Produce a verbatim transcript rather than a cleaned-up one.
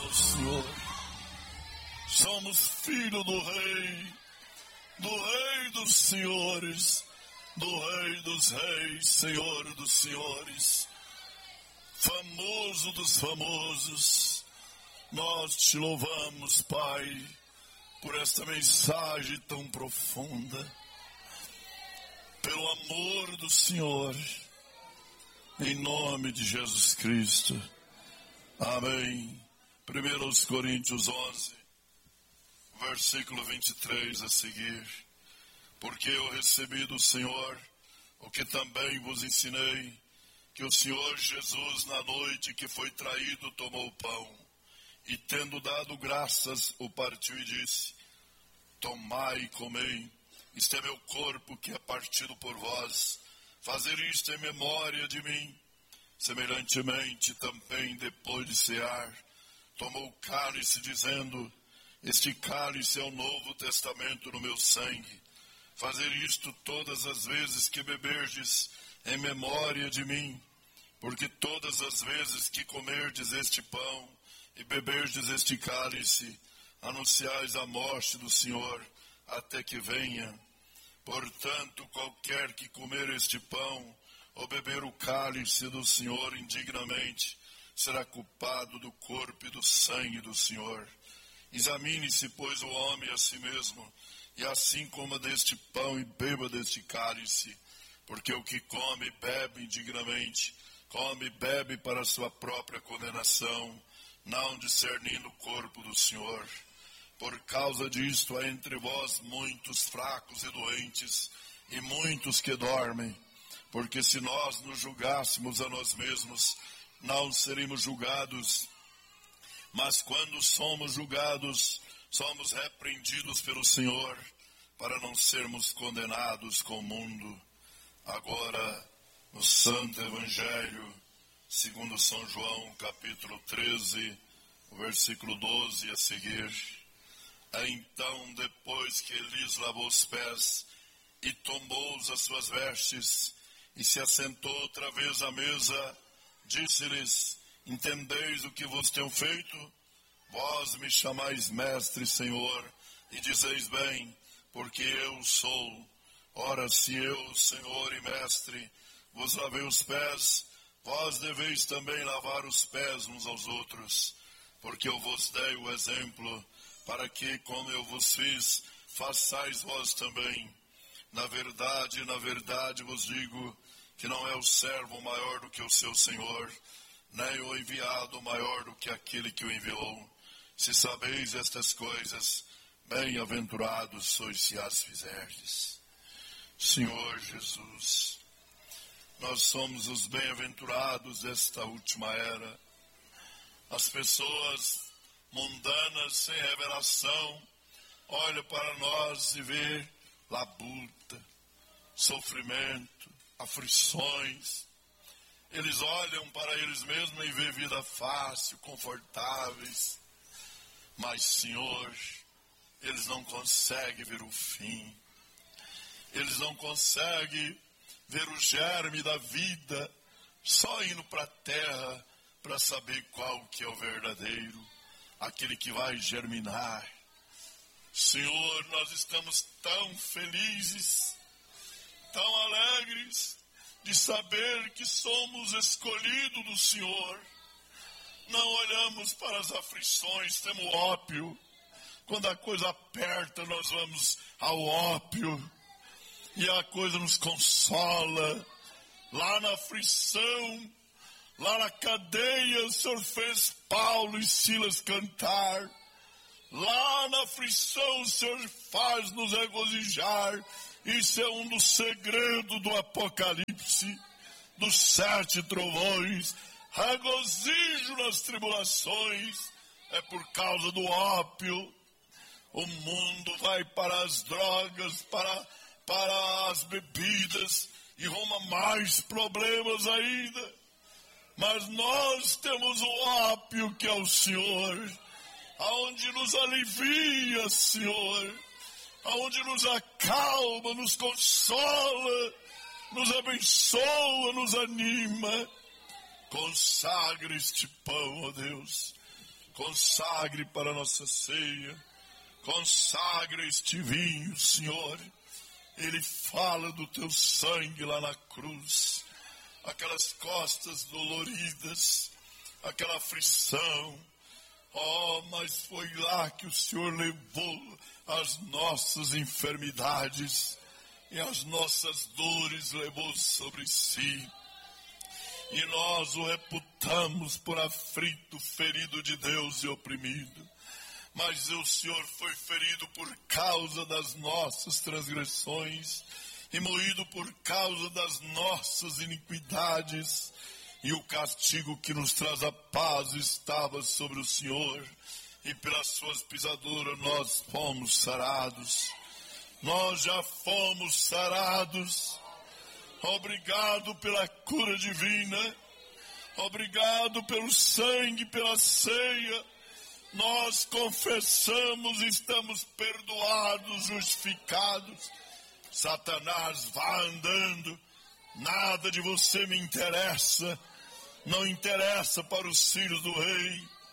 ao Senhor. Somos filho do Rei, do Rei dos Senhores, do Rei dos Reis, Senhor dos Senhores, famoso dos famosos. Nós te louvamos, Pai, por esta mensagem tão profunda, pelo amor do Senhor, em nome de Jesus Cristo. Amém. primeira Coríntios onze, versículo vinte e três a seguir. Porque eu recebi do Senhor o que também vos ensinei, que o Senhor Jesus, na noite que foi traído, tomou o pão, e tendo dado graças, o partiu e disse: tomai e comei, isto é meu corpo que é partido por vós, fazer isto em memória de mim. Semelhantemente também, depois de cear, tomou o cálice, dizendo: este cálice é o novo testamento no meu sangue. Fazer isto todas as vezes que beberdes, em memória de mim. Porque todas as vezes que comerdes este pão e beberdes este cálice, anunciais a morte do Senhor até que venha. Portanto, qualquer que comer este pão ou beber o cálice do Senhor indignamente, será culpado do corpo e do sangue do Senhor. Examine-se, pois, o homem a si mesmo, e assim coma deste pão e beba deste cálice. Porque o que come e bebe indignamente, come e bebe para a sua própria condenação, não discernindo o corpo do Senhor. Por causa disto há entre vós muitos fracos e doentes, e muitos que dormem. Porque se nós nos julgássemos a nós mesmos, não seríamos julgados. Mas quando somos julgados, somos repreendidos pelo Senhor, para não sermos condenados com o mundo. Agora, no Santo Evangelho, segundo São João, capítulo treze, versículo doze a seguir. Então, depois que ele lhes lavou os pés e tomou as suas vestes, e se assentou outra vez à mesa, disse-lhes: entendeis o que vos tenho feito? Vós me chamais mestre, Senhor, e dizeis bem, porque eu sou. Ora, se eu, Senhor e mestre, vos lavei os pés, vós deveis também lavar os pés uns aos outros, porque eu vos dei o exemplo, para que, como eu vos fiz, façais vós também. Na verdade, na verdade vos digo, que não é o servo maior do que o seu Senhor, nem o enviado maior do que aquele que o enviou. Se sabeis estas coisas, bem-aventurados sois se as fizerdes. Senhor Jesus, nós somos os bem-aventurados desta última era. As pessoas mundanas, sem revelação, olham para nós e vê labuta, sofrimento, aflições. Eles olham para eles mesmos e vê vida fácil, confortáveis. Mas, Senhor, eles não conseguem ver o fim. Eles não conseguem ver o germe da vida, só indo para a terra para saber qual que é o verdadeiro, aquele que vai germinar. Senhor, nós estamos tão felizes, tão alegres de saber que somos escolhidos do Senhor. Não olhamos para as aflições, temos ópio. Quando a coisa aperta, nós vamos ao ópio e a coisa nos consola. Lá na aflição, lá na cadeia, o Senhor fez Paulo e Silas cantar. Lá na aflição, o Senhor faz nos regozijar. Isso é um dos segredos do Apocalipse, dos sete trovões. Regozijo nas tribulações, é por causa do ópio. O mundo vai para as drogas, para, para as bebidas, e arruma mais problemas ainda. Mas nós temos o ópio que é o Senhor, aonde nos alivia, Senhor, aonde nos acalma, nos consola, nos abençoa, nos anima. Consagra este pão, ó Deus, consagre para a nossa ceia, consagre este vinho, Senhor. Ele fala do teu sangue lá na cruz, aquelas costas doloridas, aquela aflição. Oh, mas foi lá que o Senhor levou as nossas enfermidades e as nossas dores levou sobre si. E nós o reputamos por aflito, ferido de Deus e oprimido. Mas o Senhor foi ferido por causa das nossas transgressões e moído por causa das nossas iniquidades. E o castigo que nos traz a paz estava sobre o Senhor. E pelas suas pisaduras nós fomos sarados. Nós já fomos sarados. Obrigado pela cura divina. Obrigado pelo sangue, pela ceia. Nós confessamos, estamos perdoados, justificados. Satanás, vá andando. Nada de você me interessa. Não interessa para os filhos do rei.